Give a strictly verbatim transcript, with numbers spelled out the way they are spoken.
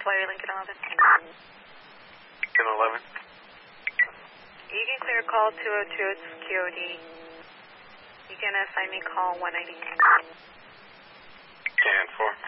Flyer Lincoln eleven. Lincoln eleven. You can clear call two oh two, it's Q O D. You can assign me call one ninety-two. ten four.